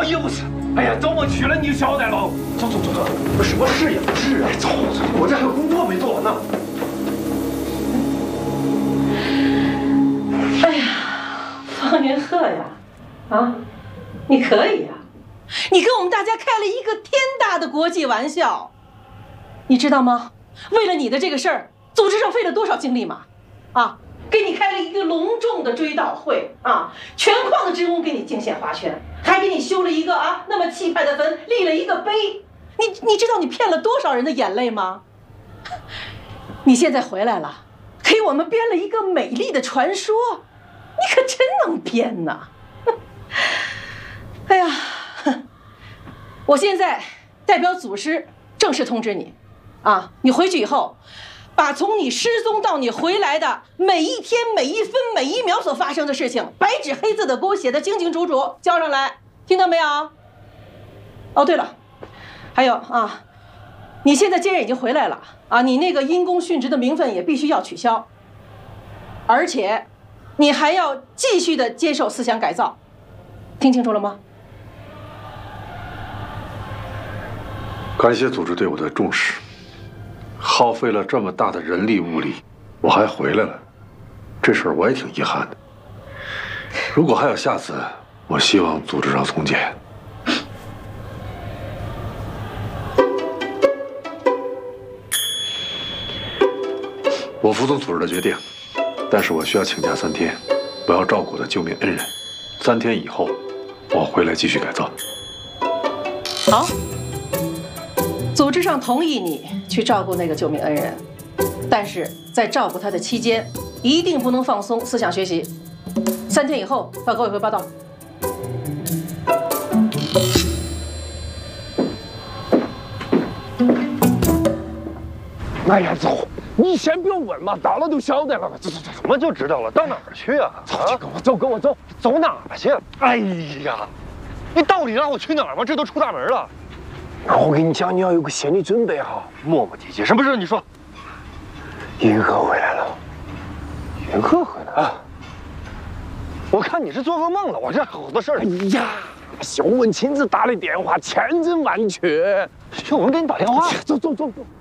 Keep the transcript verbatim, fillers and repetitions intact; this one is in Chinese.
又是，哎呀，周末去了你就晓得了。走走走走，不是我事也不是啊，走走，我这还有工作没做完呢。 哎呀，方云鹤呀，啊，你可以呀、啊，你跟我们大家开了一个天大的国际玩笑，你知道吗？为了你的这个事儿，组织上费了多少精力吗？啊，给你开了一个隆重的追悼会啊，全矿的职工给你敬献花圈，还给你修了一个啊那么气派的坟，立了一个碑。你你知道你骗了多少人的眼泪吗？你现在回来了，给我们编了一个美丽的传说，你可真能编呐！哎呀，我现在代表组织正式通知你，啊，你回去以后，把从你失踪到你回来的每一天、每一分、每一秒所发生的事情，白纸黑字的给我写得清清楚楚，交上来，听到没有？哦，对了，还有啊，你现在既然已经回来了啊，你那个因公殉职的名分也必须要取消，而且你还要继续的接受思想改造，听清楚了吗？ 感谢组织对我的重视，耗费了这么大的人力物力，我还回来了，这事儿我也挺遗憾的。如果还有下次，我希望组织上重建。我服从组织的决定，但是我需要请假三天，我要照顾我的救命恩人。三天以后，我回来继续改造。 好。组织上同意你去照顾那个救命恩人，但是在照顾他的期间，一定不能放松思想学习。三天以后到革委会报道。 哎呀，走！你先不用问嘛，到了就晓得了。走走走， 怎么就知道了？到哪儿去啊？ 走，就跟我走，跟我走， 走哪儿去？哎呀，你到底让我去哪儿吗？这都出大门了。 我跟你讲，你要有个心理准备哈。 磨磨唧唧，什么事？你说。 云鹤回来了。云鹤回来了。 我看你是做噩梦了，我这好多事儿。 哎呀，秀文亲自打的电话，千真万确。 秀文给你打电话？ 走走走走。